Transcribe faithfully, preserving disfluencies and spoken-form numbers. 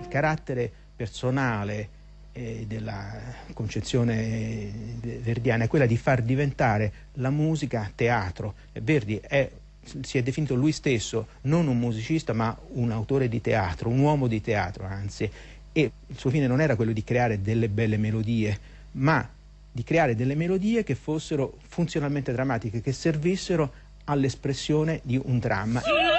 il carattere personale eh, della concezione verdiana è quella di far diventare la musica teatro. Verdi è, si è definito lui stesso non un musicista ma un autore di teatro, un uomo di teatro anzi, e il suo fine non era quello di creare delle belle melodie, ma di creare delle melodie che fossero funzionalmente drammatiche, che servissero all'espressione di un dramma.